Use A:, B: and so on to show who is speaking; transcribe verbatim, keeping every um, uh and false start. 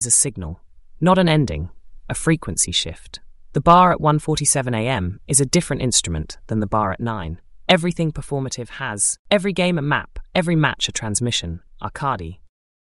A: is a signal, not an ending, a frequency shift. The bar at one forty-seven a m is a different instrument than the bar at nine. Everything performative has, every game a map, every match a transmission. Arcadi.